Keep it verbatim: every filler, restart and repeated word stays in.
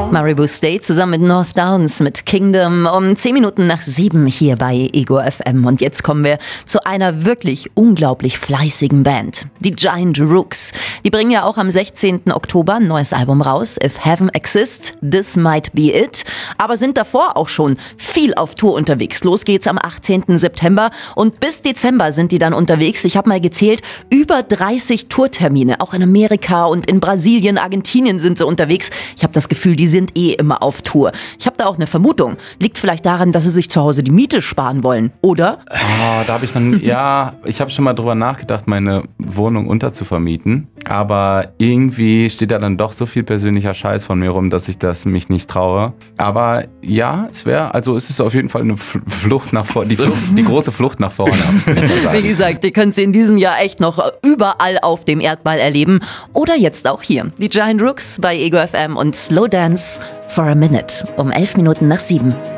Maribou State zusammen mit North Downs mit Kingdom um zehn Minuten nach sieben hier bei Ego F M. Und jetzt kommen wir zu einer wirklich unglaublich fleißigen Band, die Giant Rooks. Die bringen ja auch am sechzehnten Oktober ein neues Album raus, If Heaven Exists, This Might Be It, aber sind davor auch schon viel auf Tour unterwegs. Los geht's am achtzehnten September und bis Dezember sind die dann unterwegs. Ich habe mal gezählt, über dreißig Tourtermine, auch in Amerika und in Brasilien, Argentinien sind sie unterwegs. Ich habe das Gefühl, die sind eh immer auf Tour. Ich habe da auch eine Vermutung. Liegt vielleicht daran, dass sie sich zu Hause die Miete sparen wollen, oder? Oh, da habe ich dann, ja, ich habe schon mal drüber nachgedacht, meine Wohnung unterzuvermieten. Aber irgendwie steht da dann doch so viel persönlicher Scheiß von mir rum, dass ich das mich nicht traue. Aber ja, es wäre, also es ist auf jeden Fall eine Flucht nach vorne, die, Flucht, die große Flucht nach vorne. Wie gesagt, ihr könnt sie in diesem Jahr echt noch überall auf dem Erdball erleben. Oder jetzt auch hier. Die Giant Rooks bei Ego F M und Slow Dance for a Minute um elf Minuten nach sieben.